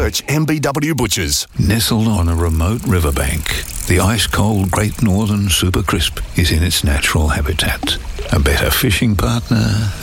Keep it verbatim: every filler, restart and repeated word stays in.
Search M B W Butchers. Nestled on a remote riverbank, the ice-cold Great Northern Super Crisp is in its natural habitat. A better fishing partner